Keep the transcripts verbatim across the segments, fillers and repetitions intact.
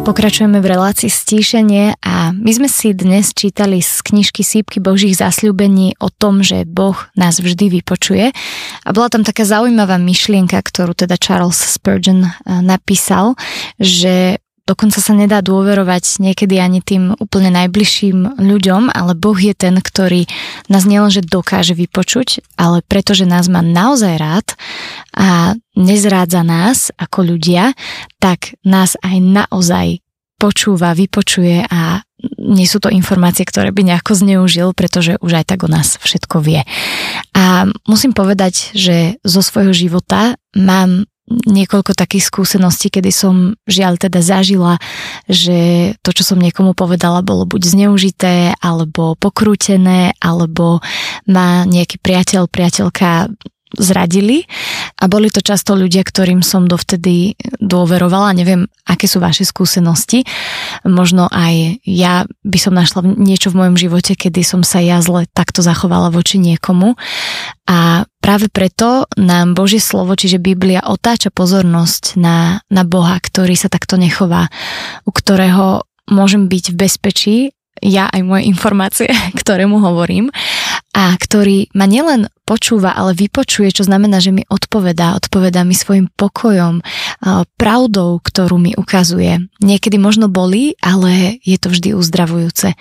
Pokračujeme v relácii Stíšenie a my sme si dnes čítali z knižky Sýpky Božích zasľúbení o tom, že Boh nás vždy vypočuje. A bola tam taká zaujímavá myšlienka, ktorú teda Charles Spurgeon napísal, že dokonca sa nedá dôverovať niekedy ani tým úplne najbližším ľuďom, ale Boh je ten, ktorý nás nielenže dokáže vypočuť, ale pretože nás má naozaj rád a nezrádza nás ako ľudia, tak nás aj naozaj počúva, vypočuje a nie sú to informácie, ktoré by nejako zneužil, pretože už aj tak o nás všetko vie. A musím povedať, že zo svojho života mám niekoľko takých skúseností, kedy som žiaľ teda zažila, že to, čo som niekomu povedala, bolo buď zneužité, alebo pokrútené, alebo ma nejaký priateľ, priateľka zradili a boli to často ľudia, ktorým som dovtedy dôverovala. Neviem, aké sú vaše skúsenosti. Možno aj ja by som našla niečo v mojom živote, kedy som sa ja zle takto zachovala voči niekomu. A práve preto nám Božie slovo, čiže Biblia, otáča pozornosť na, na Boha, ktorý sa takto nechová, u ktorého môžem byť v bezpečí, ja aj moje informácie, ktoré mu hovorím, a ktorý ma nielen počúva, ale vypočuje, čo znamená, že mi odpovedá, odpovedá mi svojim pokojom, pravdou, ktorú mi ukazuje. Niekedy možno bolí, ale je to vždy uzdravujúce.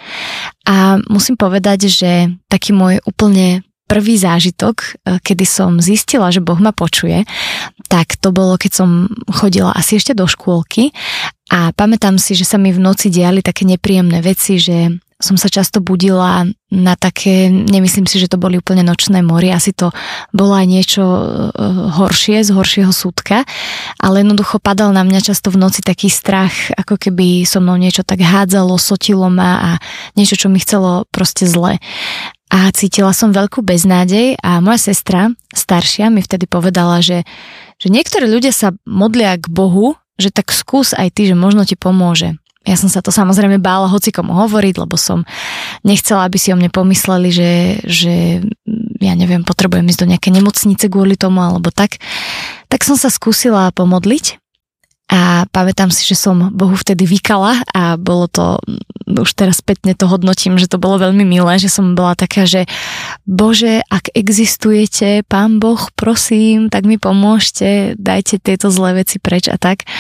A musím povedať, že taký môj úplne prvý zážitok, kedy som zistila, že Boh ma počuje, tak to bolo, keď som chodila asi ešte do škôlky a pamätám si, že sa mi v noci diali také nepríjemné veci, že som sa často budila na také, nemyslím si, že to boli úplne nočné mory, asi to bolo aj niečo horšie, z horšieho súdka, ale jednoducho padal na mňa často v noci taký strach, ako keby so mnou niečo tak hádzalo, sotilo ma a niečo, čo mi chcelo proste zle. A cítila som veľkú beznádej a moja sestra, staršia, mi vtedy povedala, že, že niektorí ľudia sa modlia k Bohu, že tak skús aj ty, že možno ti pomôže. Ja som sa to samozrejme bála hocikomu hovoriť, lebo som nechcela, aby si o mne pomysleli, že, že ja neviem, potrebujem ísť do nejaké nemocnice kvôli tomu, alebo tak. Tak som sa skúsila pomodliť a pamätám si, že som Bohu vtedy vykala a bolo to, už teraz spätne to hodnotím, že to bolo veľmi milé, že som bola taká, že Bože, ak existujete, Pán Boh, prosím, tak mi pomôžte, dajte tieto zlé veci preč a tak.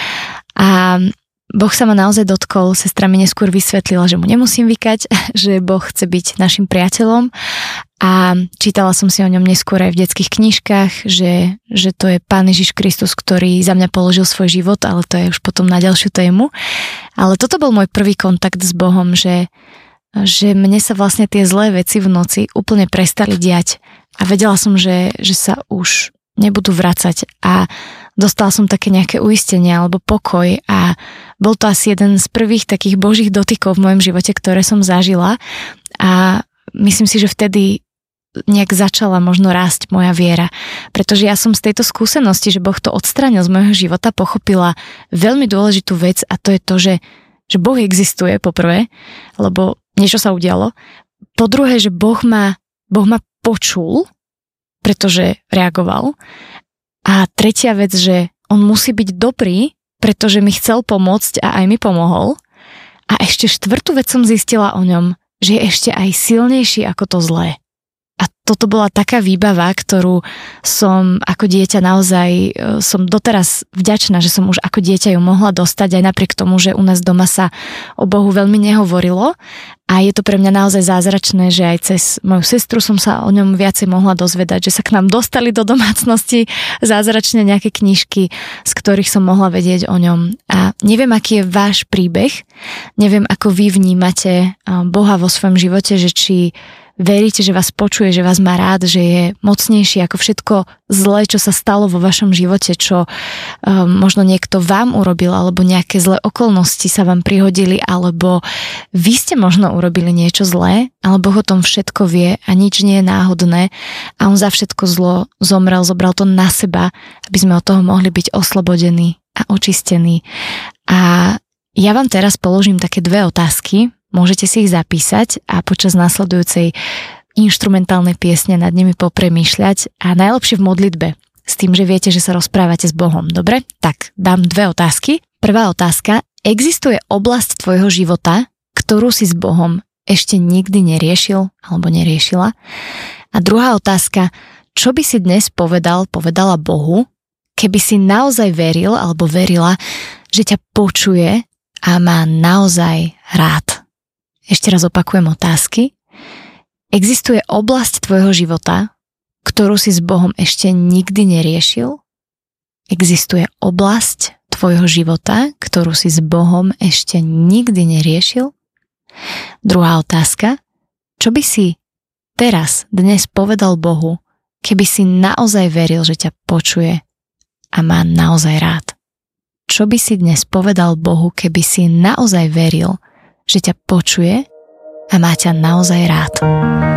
A Boh sa ma naozaj dotkol, sestra mi neskôr vysvetlila, že mu nemusím vykať, že Boh chce byť našim priateľom a čítala som si o ňom neskôr aj v detských knižkách, že, že to je Pán Ježiš Kristus, ktorý za mňa položil svoj život, ale to je už potom na ďalšiu tému. Ale toto bol môj prvý kontakt s Bohom, že, že mne sa vlastne tie zlé veci v noci úplne prestali diať a vedela som, že, že sa už nebudú vracať a dostala som také nejaké uistenie alebo pokoj a bol to asi jeden z prvých takých Božích dotykov v mojom živote, ktoré som zažila a myslím si, že vtedy nejak začala možno rásť moja viera, pretože ja som z tejto skúsenosti, že Boh to odstránil z môjho života, pochopila veľmi dôležitú vec a to je to, že, že Boh existuje poprvé, lebo niečo sa udialo, po druhé, že Boh ma, Boh ma počul, pretože reagoval. A tretia vec, že on musí byť dobrý, pretože mi chcel pomôcť a aj mi pomohol. A ešte štvrtú vec som zistila o ňom, že je ešte aj silnejší ako to zlé. A toto bola taká výbava, ktorú som ako dieťa naozaj, som doteraz vďačná, že som už ako dieťa ju mohla dostať, aj napriek tomu, že u nás doma sa o Bohu veľmi nehovorilo. A je to pre mňa naozaj zázračné, že aj cez moju sestru som sa o ňom viacej mohla dozvedať, že sa k nám dostali do domácnosti zázračne nejaké knižky, z ktorých som mohla vedieť o ňom. A neviem, aký je váš príbeh, neviem, ako vy vnímate Boha vo svojom živote, že či veríte, že vás počuje, že vás má rád, že je mocnejší ako všetko zlé, čo sa stalo vo vašom živote, čo um, možno niekto vám urobil, alebo nejaké zlé okolnosti sa vám prihodili, alebo vy ste možno urobili niečo zlé, ale Boh o tom všetko vie a nič nie je náhodné a on za všetko zlo zomrel, zobral to na seba, aby sme od toho mohli byť oslobodení a očistení. A ja vám teraz položím také dve otázky, môžete si ich zapísať a počas následujúcej inštrumentálnej piesne nad nimi popremýšľať a najlepšie v modlitbe, s tým, že viete, že sa rozprávate s Bohom. Dobre? Tak, dám dve otázky. Prvá otázka. Existuje oblasť tvojho života, ktorú si s Bohom ešte nikdy neriešil alebo neriešila? A druhá otázka, čo by si dnes povedal, povedala Bohu, keby si naozaj veril alebo verila, že ťa počuje a má naozaj rád? Ešte raz opakujem otázky. Existuje oblasť tvojho života, ktorú si s Bohom ešte nikdy neriešil? Existuje oblasť tvojho života, ktorú si s Bohom ešte nikdy neriešil? Druhá otázka, čo by si teraz, dnes povedal Bohu, keby si naozaj veril, že ťa počuje a má naozaj rád? Čo by si dnes povedal Bohu, keby si naozaj veril, že ťa počuje a má ťa naozaj rád?